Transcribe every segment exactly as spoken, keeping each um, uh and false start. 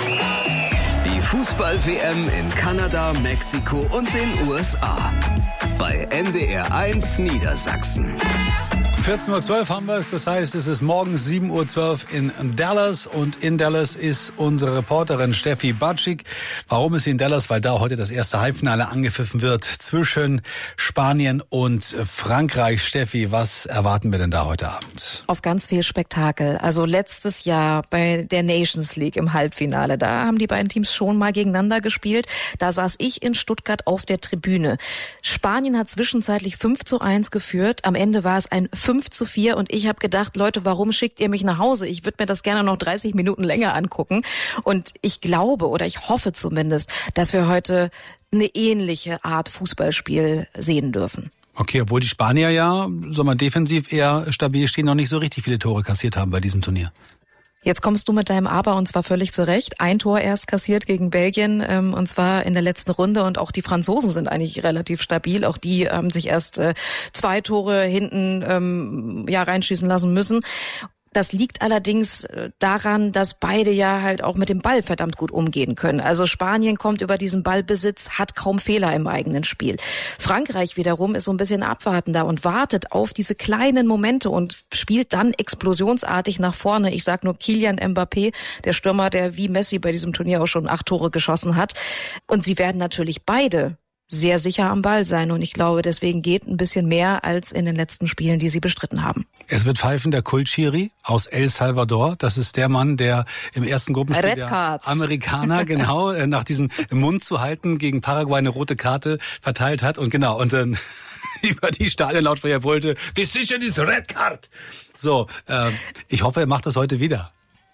Die Fußball-W M in Kanada, Mexiko und den U S A. Bei N D R eins Niedersachsen. vierzehn Uhr zwölf haben wir es, das heißt, es ist morgens sieben Uhr zwölf in Dallas und in Dallas ist unsere Reporterin Steffi Batschik. Warum ist sie in Dallas? Weil da heute das erste Halbfinale angepfiffen wird zwischen Spanien und Frankreich. Steffi, was erwarten wir denn da heute Abend? Auf ganz viel Spektakel. Also letztes Jahr bei der Nations League im Halbfinale, da haben die beiden Teams schon mal gegeneinander gespielt. Da saß ich in Stuttgart auf der Tribüne. Spanien hat zwischenzeitlich fünf zu eins geführt. Am Ende war es ein fünf zu vier und ich habe gedacht, Leute, warum schickt ihr mich nach Hause? Ich würde mir das gerne noch dreißig Minuten länger angucken. Und ich glaube oder ich hoffe zumindest, dass wir heute eine ähnliche Art Fußballspiel sehen dürfen. Okay, obwohl die Spanier ja, soll man defensiv eher stabil stehen, noch nicht so richtig viele Tore kassiert haben bei diesem Turnier. Jetzt kommst du mit deinem Aber und zwar völlig zurecht. Ein Tor erst kassiert gegen Belgien ähm, und zwar in der letzten Runde und auch die Franzosen sind eigentlich relativ stabil. Auch die haben sich erst äh, zwei Tore hinten ähm, ja reinschießen lassen müssen. Das liegt allerdings daran, dass beide ja halt auch mit dem Ball verdammt gut umgehen können. Also Spanien kommt über diesen Ballbesitz, hat kaum Fehler im eigenen Spiel. Frankreich wiederum ist so ein bisschen abwartender und wartet auf diese kleinen Momente und spielt dann explosionsartig nach vorne. Ich sag nur Kylian Mbappé, der Stürmer, der wie Messi bei diesem Turnier auch schon acht Tore geschossen hat. Und sie werden natürlich beide sehr sicher am Ball sein. Und ich glaube, deswegen geht ein bisschen mehr als in den letzten Spielen, die sie bestritten haben. Es wird pfeifen der Kultschiri aus El Salvador. Das ist der Mann, der im ersten Gruppenspiel Red der Cards. Amerikaner genau nach diesem Mund zu halten gegen Paraguay eine rote Karte verteilt hat. Und genau, und dann über die Stadionlautsprecher wollte, Decision is Red Card. So, äh, ich hoffe, er macht das heute wieder.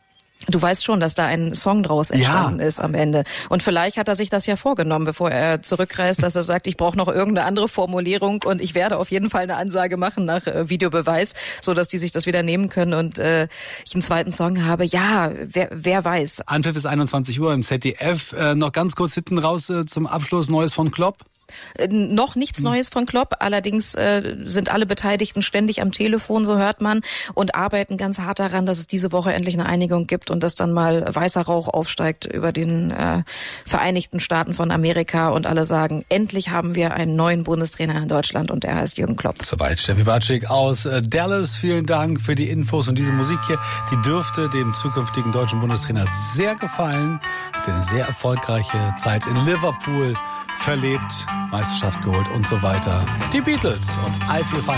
Du weißt schon, dass da ein Song draus entstanden ja. ist am Ende. Und vielleicht hat er sich das ja vorgenommen, bevor er zurückreist, dass er sagt, ich brauche noch irgendeine andere Formulierung und ich werde auf jeden Fall eine Ansage machen nach äh, Videobeweis, so dass die sich das wieder nehmen können und äh, ich einen zweiten Song habe. Ja, wer, wer weiß. Anpfiff ist einundzwanzig Uhr im Z D F. Äh, noch ganz kurz hinten raus äh, zum Abschluss Neues von Klopp. Äh, noch nichts Neues von Klopp, allerdings äh, sind alle Beteiligten ständig am Telefon, so hört man, und arbeiten ganz hart daran, dass es diese Woche endlich eine Einigung gibt und dass dann mal weißer Rauch aufsteigt über den äh, Vereinigten Staaten von Amerika und alle sagen, endlich haben wir einen neuen Bundestrainer in Deutschland und er heißt Jürgen Klopp. Soweit Steffi Batschik aus äh, Dallas. Vielen Dank für die Infos und diese Musik hier, die dürfte dem zukünftigen deutschen Bundestrainer sehr gefallen. Hat eine sehr erfolgreiche Zeit in Liverpool verlebt, Meisterschaft geholt und so weiter. Die Beatles und I Feel Fine.